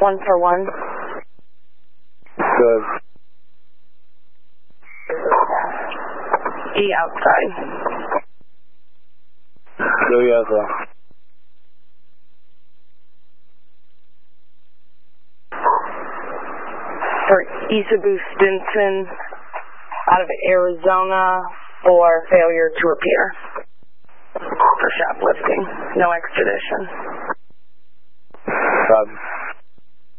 1 for 1. Good. E outside. Go Yeza. For Isabu Stinson out of Arizona for failure to appear for shoplifting. No extradition. Roger.